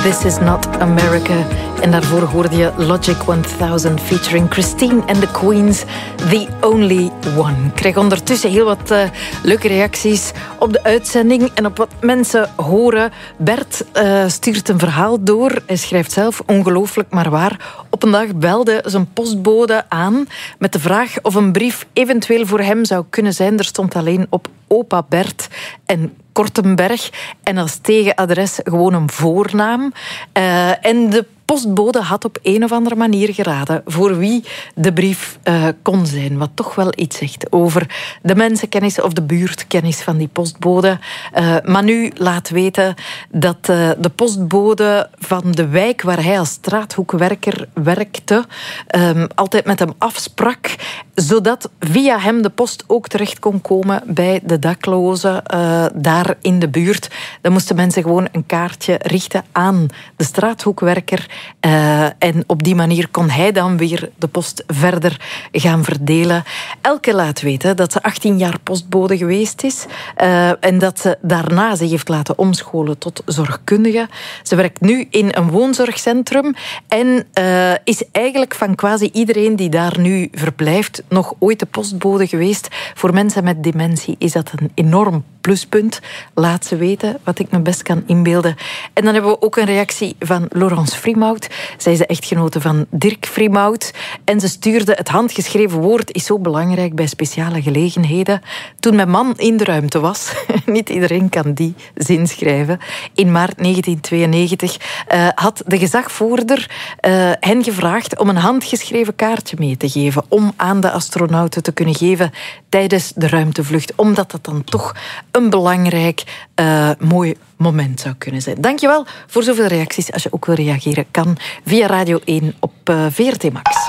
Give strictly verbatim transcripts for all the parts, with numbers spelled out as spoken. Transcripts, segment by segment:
This is not America. En daarvoor hoorde je Logic honderd featuring Christine and the Queens, The Only One. Ik krijg ondertussen heel wat uh, leuke reacties op de uitzending en op wat mensen horen. Bert uh, stuurt een verhaal door. Hij schrijft zelf, ongelooflijk maar waar. Op een dag belde zijn postbode aan met de vraag of een brief eventueel voor hem zou kunnen zijn. Er stond alleen op opa Bert en Kortenberg en als tegenadres gewoon een voornaam. Uh, en de postbode had op een of andere manier geraden voor wie de brief uh, kon zijn. Wat toch wel iets zegt over de mensenkennis of de buurtkennis van die postbode. Uh, Manu laat weten dat uh, de postbode van de wijk waar hij als straathoekwerker werkte um, altijd met hem afsprak, zodat via hem de post ook terecht kon komen bij de daklozen uh, daar in de buurt. Dan moesten mensen gewoon een kaartje richten aan de straathoekwerker. Uh, en op die manier kon hij dan weer de post verder gaan verdelen. Elke laat weten dat ze achttien jaar postbode geweest is. Uh, en dat ze daarna zich heeft laten omscholen tot zorgkundige. Ze werkt nu in een woonzorgcentrum. En uh, is eigenlijk van quasi iedereen die daar nu verblijft nog ooit de postbode geweest. Voor mensen met dementie is dat een enorm pluspunt. Laat ze weten, wat ik me best kan inbeelden. En dan hebben we ook een reactie van Laurence Frimaut. Zij is de echtgenote van Dirk Frimaut. En ze stuurde: het handgeschreven woord is zo belangrijk bij speciale gelegenheden. Toen mijn man in de ruimte was, niet iedereen kan die zin schrijven, in maart negentien tweeënnegentig uh, had de gezagvoerder uh, hen gevraagd om een handgeschreven kaartje mee te geven om aan de astronauten te kunnen geven tijdens de ruimtevlucht. Omdat dat dan toch een belangrijk, uh, mooi moment zou kunnen zijn. Dankjewel voor zoveel reacties. Als je ook wil reageren, kan via Radio één op uh, V R T Max.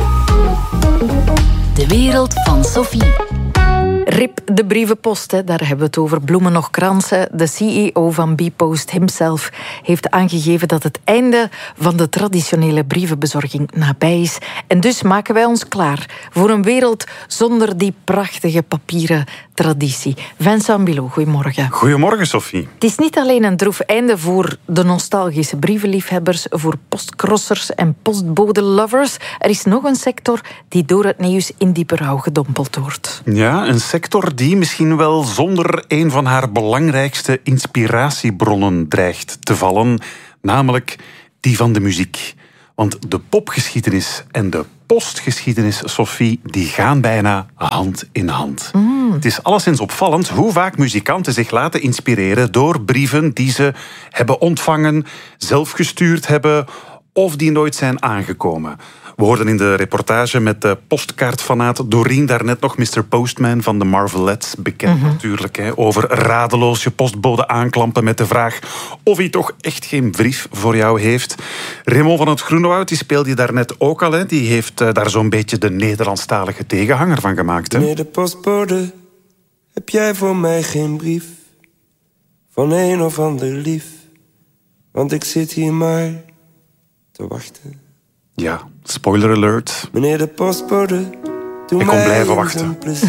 De wereld van Sophie. Rip de brievenpost, hè, daar hebben we het over. Bloemen nog kransen. De C E O van Bpost himself heeft aangegeven dat het einde van de traditionele brievenbezorging nabij is. En dus maken wij ons klaar voor een wereld zonder die prachtige papieren traditie. Vincent Bilot, goedemorgen. Goedemorgen, Sophie. Het is niet alleen een droef einde voor de nostalgische brievenliefhebbers, voor postcrossers en postbode-lovers. Er is nog een sector die door het nieuws in diepe rouw gedompeld wordt. Ja, een sector die misschien wel zonder een van haar belangrijkste inspiratiebronnen dreigt te vallen, namelijk die van de muziek. Want de popgeschiedenis en de postgeschiedenis, Sophie, die gaan bijna hand in hand. Mm. Het is alleszins opvallend hoe vaak muzikanten zich laten inspireren door brieven die ze hebben ontvangen, zelf gestuurd hebben of die nooit zijn aangekomen. We hoorden in de reportage met de postkaartfanaat Doreen daarnet nog mister Postman van de Marvelettes, bekend mm-hmm. natuurlijk, hè, over radeloos je postbode aanklampen met de vraag of hij toch echt geen brief voor jou heeft. Raymond van het Groenewoud, die speelde je daarnet ook al, hè, die heeft uh, daar zo'n beetje de Nederlandstalige tegenhanger van gemaakt. Hè. Meneer de postbode, heb jij voor mij geen brief van een of ander lief? Want ik zit hier maar te wachten. Ja, spoiler alert. Meneer de postbode, doe ik kon blijven wachten. Een plezier.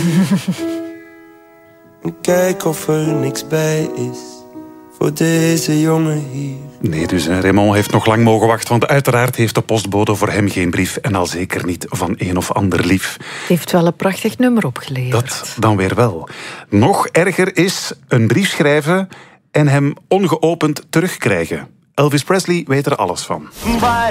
En kijk of er niks bij is voor deze jongen hier. Nee, dus Raymond heeft nog lang mogen wachten, want uiteraard heeft de postbode voor hem geen brief en al zeker niet van een of ander lief. Het heeft wel een prachtig nummer opgeleverd. Dat dan weer wel. Nog erger is een brief schrijven en hem ongeopend terugkrijgen. Elvis Presley weet er alles van. But